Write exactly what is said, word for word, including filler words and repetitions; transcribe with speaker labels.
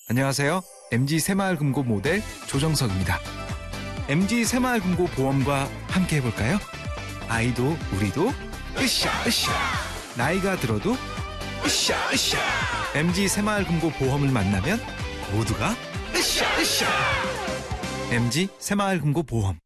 Speaker 1: 안녕하세요. 엠지 새마을금고 모델 조정석입니다. 엠지 새마을금고 보험과 함께 해볼까요? 아이도 우리도 으쌰 으쌰, 나이가 들어도 으쌰 으쌰. 엠지 새마을금고 보험을 만나면 모두가 으쌰 으쌰. 엠지 새마을금고 보험.